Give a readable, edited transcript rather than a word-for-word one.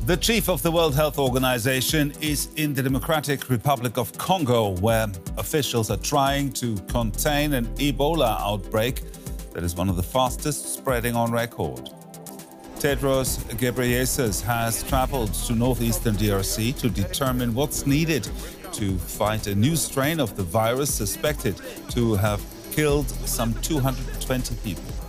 The chief of the World Health Organization is in the Democratic Republic of Congo, where officials are trying to contain an Ebola outbreak that is one of the fastest spreading on record. Tedros Ghebreyesus has traveled to northeastern DRC to determine what's needed to fight a new strain of the virus suspected to have killed some 220 people.